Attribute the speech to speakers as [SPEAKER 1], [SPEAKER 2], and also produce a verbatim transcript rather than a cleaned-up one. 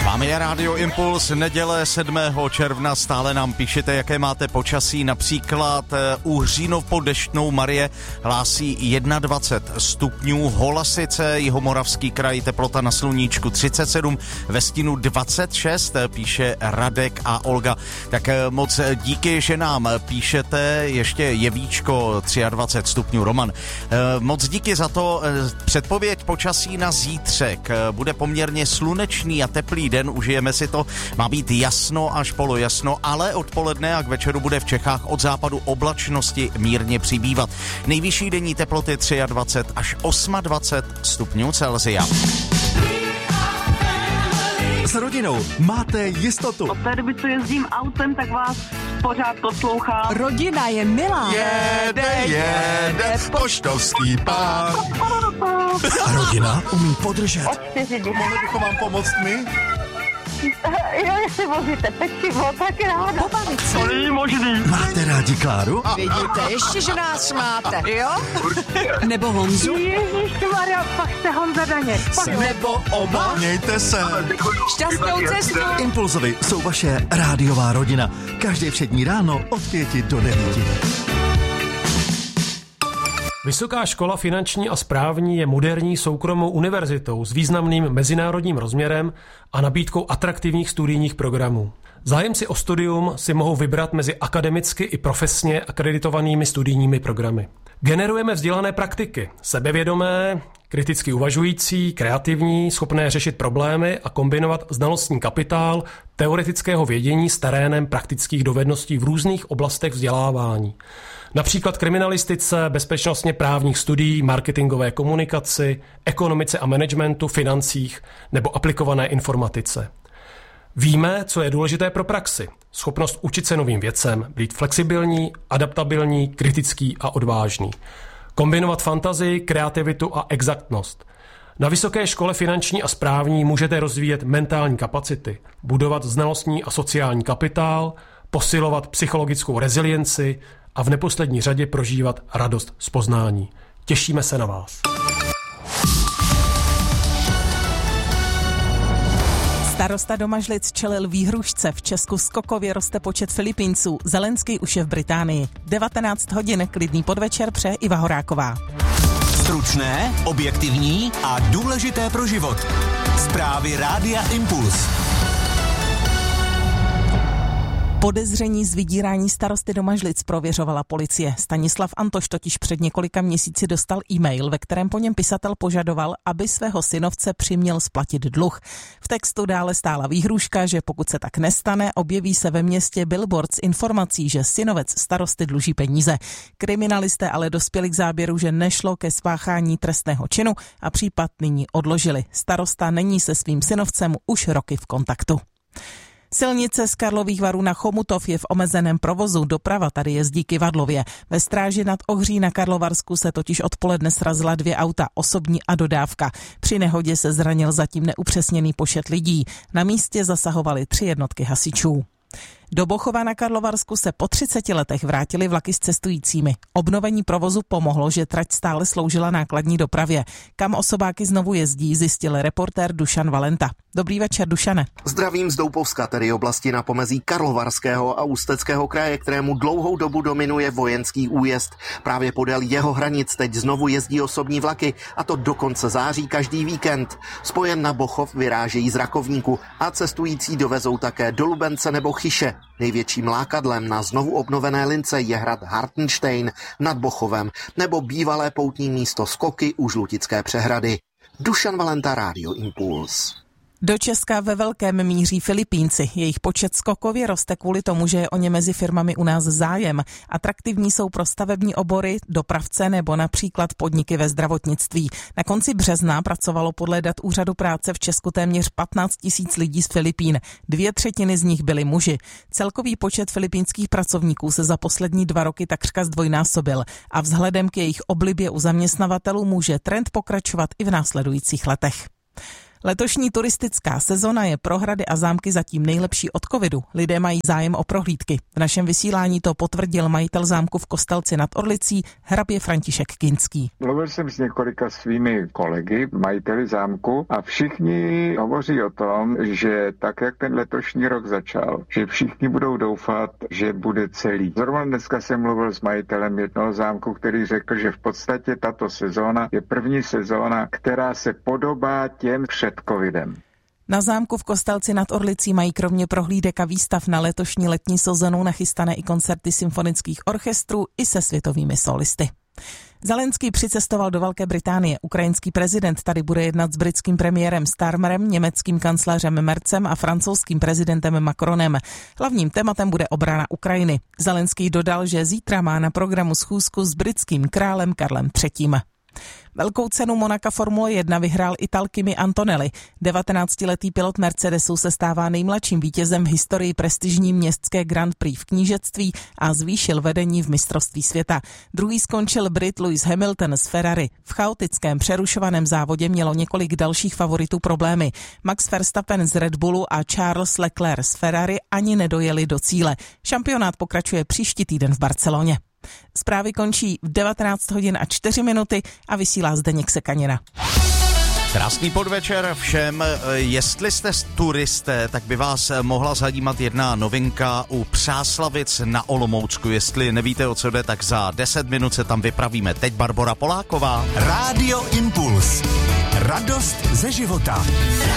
[SPEAKER 1] S vámi je Rádio Impuls, neděle sedmého června, stále nám píšete, jaké máte počasí, například u Hřínov pod Deštnou Marie hlásí dvacet jedna stupňů, Holasice, Jihomoravský kraj, teplota na sluníčku třicet sedm, ve stínu dvacet šest, píše Radek a Olga. Tak moc díky, že nám píšete, ještě Jevíčko dvacet tři stupňů, Roman. Moc díky za to, předpověď počasí na zítřek, bude poměrně slunečný a teplý den, užijeme si to, má být jasno až polojasno, ale odpoledne a k večeru bude v Čechách od západu oblačnosti mírně přibývat. Nejvyšší denní teploty dvacet tři až dvacet osm stupňů Celsia.
[SPEAKER 2] S rodinou máte jistotu.
[SPEAKER 3] Od té doby, co jezdím autem, tak vás pořád poslouchám.
[SPEAKER 4] Rodina je milá.
[SPEAKER 1] Jede, jede, poštovský pán.
[SPEAKER 2] A rodina umí podržet.
[SPEAKER 3] Od čtyři dny.
[SPEAKER 1] Mohli bychom vám pomoct my?
[SPEAKER 3] Jo, jestli vozíte pečivo, tak ráda.
[SPEAKER 4] Pobavit se.
[SPEAKER 3] To není možný.
[SPEAKER 2] Máte rádi Kláru?
[SPEAKER 4] Vidíte, ještě, že nás máte, jo? Nebo Honzu?
[SPEAKER 3] Ježišmarja, pak jste Honza Daněk.
[SPEAKER 4] Nebo oba?
[SPEAKER 1] Mějte se.
[SPEAKER 4] Šťastnou cestu.
[SPEAKER 2] Impulzovi jsou vaše rádiová rodina. Každé všední ráno od pěti do devíti.
[SPEAKER 5] Vysoká škola finanční a správní je moderní soukromou univerzitou s významným mezinárodním rozměrem a nabídkou atraktivních studijních programů. Zájemci o studium si mohou vybrat mezi akademicky i profesně akreditovanými studijními programy. Generujeme vzdělané praktiky, sebevědomé, kriticky uvažující, kreativní, schopné řešit problémy a kombinovat znalostní kapitál teoretického vědění s terénem praktických dovedností v různých oblastech vzdělávání. Například kriminalistice, bezpečnostně právních studií, marketingové komunikaci, ekonomice a managementu, financích nebo aplikované informatice. Víme, co je důležité pro praxi. Schopnost učit se novým věcem, být flexibilní, adaptabilní, kritický a odvážný. Kombinovat fantazii, kreativitu a exaktnost. Na Vysoké škole finanční a správní můžete rozvíjet mentální kapacity, budovat znalostní a sociální kapitál, posilovat psychologickou rezilienci a v neposlední řadě prožívat radost z poznání. Těšíme se na vás.
[SPEAKER 6] Starosta Domažlic čelil výhrušce. V Česku skokově roste počet Filipínců. Zelenský už je v Británii. devatenáct hodin, klidný podvečer, přeje Iva Horáková.
[SPEAKER 7] Stručné, objektivní a důležité pro život. Zprávy Rádia Impuls.
[SPEAKER 6] Podezření z vydírání starosty Domažlic prověřovala policie. Stanislav Antoš totiž před několika měsíci dostal e-mail, ve kterém po něm pisatel požadoval, aby svého synovce přiměl splatit dluh. V textu dále stála výhrůžka, že pokud se tak nestane, objeví se ve městě billboard s informací, že synovec starosty dluží peníze. Kriminalisté ale dospěli k záběru, že nešlo ke spáchání trestného činu a případ nyní odložili. Starosta není se svým synovcem už roky v kontaktu. Silnice z Karlových Varů na Chomutov je v omezeném provozu, doprava tady jezdí kyvadlově. Ve Stráži nad Ohří na Karlovarsku se totiž odpoledne srazila dvě auta, osobní a dodávka. Při nehodě se zranil zatím neupřesněný počet lidí. Na místě zasahovaly tři jednotky hasičů. Do Bochova na Karlovarsku se po třiceti letech vrátily vlaky s cestujícími. Obnovení provozu pomohlo, že trať stále sloužila nákladní dopravě. Kam osobáky znovu jezdí, zjistil reportér Dušan Valenta. Dobrý večer, Dušane.
[SPEAKER 8] Zdravím z Doupovska, tedy oblasti na pomezí Karlovarského a Ústeckého kraje, kterému dlouhou dobu dominuje vojenský újezd. Právě podél jeho hranic teď znovu jezdí osobní vlaky, a to do konce září každý víkend. Spojen na Bochov vyrážejí z Rakovníku a cestující dovezou také do Lubence nebo Chyše. Největším lákadlem na znovu obnovené lince je hrad Hartenstein nad Bochovem nebo bývalé poutní místo Skoky u Žlutické přehrady. Dušan Valenta, Rádio Impuls.
[SPEAKER 6] Do Česka ve velkém míří Filipínci. Jejich počet skokově roste kvůli tomu, že je o ně mezi firmami u nás zájem. Atraktivní jsou pro stavební obory, dopravce nebo například podniky ve zdravotnictví. Na konci března pracovalo podle dat Úřadu práce v Česku téměř patnáct tisíc lidí z Filipín. Dvě třetiny z nich byli muži. Celkový počet filipínských pracovníků se za poslední dva roky takřka zdvojnásobil a vzhledem k jejich oblibě u zaměstnavatelů může trend pokračovat i v následujících letech. Letošní turistická sezona je pro hrady a zámky zatím nejlepší od covidu. Lidé mají zájem o prohlídky. V našem vysílání to potvrdil majitel zámku v Kostelci nad Orlicí, hrabě František Kinský.
[SPEAKER 9] Mluvil jsem s několika svými kolegy, majiteli zámku, a všichni hovoří o tom, že tak, jak ten letošní rok začal, že všichni budou doufat, že bude celý. Zrovna dneska jsem mluvil s majitelem jednoho zámku, který řekl, že v podstatě tato sezóna je první sezóna, která se podobá těm před covidem.
[SPEAKER 6] Na zámku v Kostelci nad Orlicí mají kromě prohlídek a výstav na letošní letní sezonu nachystané i koncerty symfonických orchestrů i se světovými solisty. Zelenský přicestoval do Velké Británie. Ukrajinský prezident tady bude jednat s britským premiérem Starmerem, německým kancléřem Merzem a francouzským prezidentem Macronem. Hlavním tématem bude obrana Ukrajiny. Zelenský dodal, že zítra má na programu schůzku s britským králem Karlem třetím. Velkou cenu Monaka Formule jedna vyhrál Ital Kimi Antonelli. devatenáctiletý pilot Mercedesu se stává nejmladším vítězem v historii prestižní městské Grand Prix v knížectví a zvýšil vedení v mistrovství světa. Druhý skončil Brit Lewis Hamilton z Ferrari. V chaotickém přerušovaném závodě mělo několik dalších favoritů problémy. Max Verstappen z Red Bullu a Charles Leclerc z Ferrari ani nedojeli do cíle. Šampionát pokračuje příští týden v Barceloně. Zprávy končí v devatenáct hodin a čtyři minuty a vysílá Zdeněk Sekanina.
[SPEAKER 1] Krásný podvečer všem. Jestli jste turisté, tak by vás mohla zajímat jedna novinka u Přáslavic na Olomoucku. Jestli nevíte, o co jde, tak za deset minut se tam vypravíme. Teď Barbora Poláková.
[SPEAKER 7] Rádio Impuls. Radost ze života.